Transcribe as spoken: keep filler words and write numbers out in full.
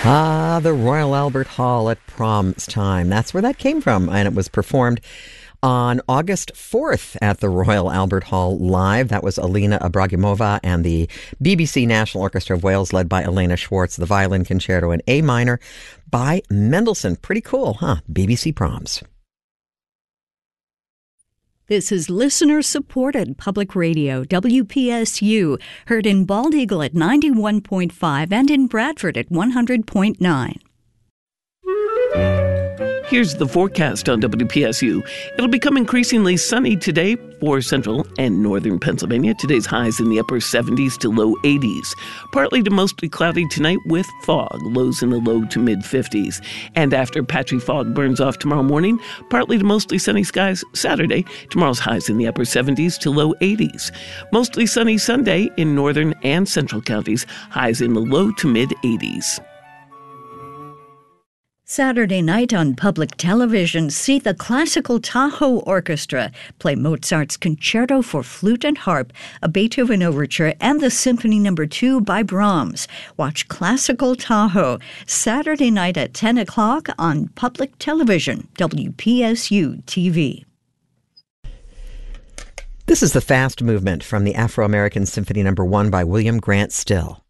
Ah, the Royal Albert Hall at Prom's time. That's where that came from. And it was performed on August fourth at the Royal Albert Hall live. That was Alina Ibragimova and the B B C National Orchestra of Wales, led by Elena Schwartz, the violin concerto in A minor by Mendelssohn. Pretty cool, huh? B B C Proms. This is listener-supported public radio, W P S U, heard in Bald Eagle at ninety-one point five and in Bradford at one hundred point nine. Here's the forecast on W P S U. It'll become increasingly sunny today for central and northern Pennsylvania. Today's highs in the upper seventies to low eighties. Partly to mostly cloudy tonight with fog, lows in the low to mid fifties. And after patchy fog burns off tomorrow morning, partly to mostly sunny skies Saturday. Tomorrow's highs in the upper seventies to low eighties. Mostly sunny Sunday in northern and central counties, highs in the low to mid eighties. Saturday night on public television, see the Classical Tahoe Orchestra play Mozart's Concerto for Flute and Harp, a Beethoven Overture, and the Symphony Number two by Brahms. Watch Classical Tahoe Saturday night at ten o'clock on public television, W P S U T V. This is the Fast Movement from the Afro-American Symphony Number one by William Grant Still.